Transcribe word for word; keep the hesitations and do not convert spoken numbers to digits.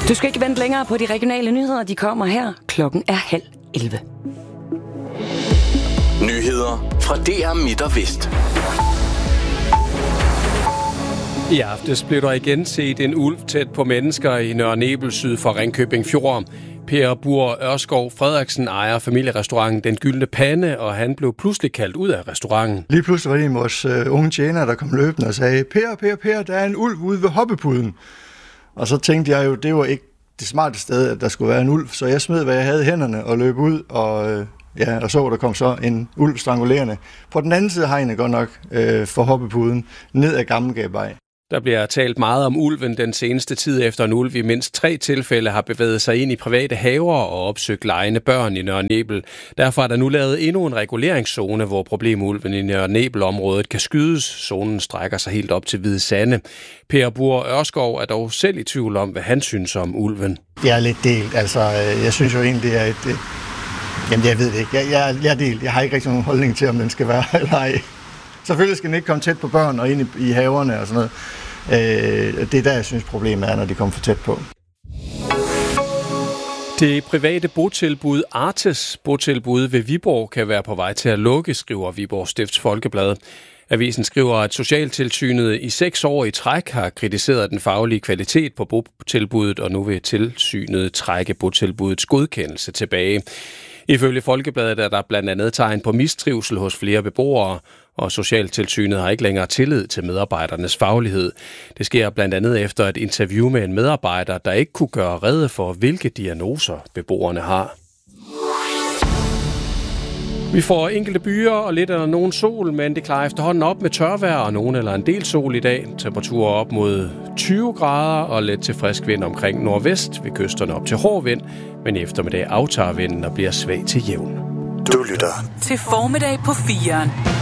Du skal ikke vente længere på de regionale nyheder. De kommer her. Klokken er halv elleve. Nyheder fra D R Midt og Vest. I aftes blev der igen set en ulv tæt på mennesker i Nørre Nebel syd for Ringkøbing Fjord. Per Bur Ørskov Frederiksen ejer familierestauranten Den Gyldne Pande, og han blev pludselig kaldt ud af restauranten. Lige pludselig var det en af vores uh, unge tjenere, der kom løbende og sagde, Per, Per, Per, der er en ulv ude ved hoppepuden. Og så tænkte jeg jo, det var ikke det smarte sted, at der skulle være en ulv, så jeg smed, hvad jeg havde i hænderne og løb ud, og, uh, ja, og så der kom så en ulv strangulerende. På den anden side af hegnet godt nok uh, for hoppepuden, ned ad Gammelgabvej. Der bliver talt meget om ulven den seneste tid efter en ulv i mindst tre tilfælde har bevæget sig ind i private haver og opsøgt legende børn i Nørre Nebel. Derfor er der nu lavet endnu en reguleringszone, hvor problemulven i Nørre Nebel-området kan skydes. Zonen strækker sig helt op til Hvide Sande. Per Bur Ørskov er dog selv i tvivl om, hvad han synes om ulven. Det er lidt delt. Altså, jeg synes jo egentlig, det er et... Jamen, jeg ved det ikke. Jeg, jeg, jeg er delt. Jeg har ikke rigtig nogen holdning til, om den skal være eller ej. Selvfølgelig skal den ikke komme tæt på børn og ind i, i haverne og sådan noget. Øh, det er der, jeg synes, problemet er, når de kommer for tæt på. Det private botilbud Artes botilbud ved Viborg kan være på vej til at lukke, skriver Viborg Stifts Folkeblad. Avisen skriver, at Socialtilsynet i seks år i træk har kritiseret den faglige kvalitet på botilbuddet, og nu vil tilsynet trække botilbuddets godkendelse tilbage. Ifølge Folkebladet er der blandt andet tegn på mistrivsel hos flere beboere, og Socialtilsynet har ikke længere tillid til medarbejdernes faglighed. Det sker blandt andet efter et interview med en medarbejder, der ikke kunne gøre rede for, hvilke diagnoser beboerne har. Vi får enkelte byer og lidt eller nogen sol, men det klarer efterhånden op med tørvejr og nogen eller en del sol i dag. Temperaturer op mod tyve grader og let til frisk vind omkring nordvest, ved kysterne op til hård vind, men i eftermiddag aftager vinden og bliver svag til jævn. Du lytter til Formiddag på fireren.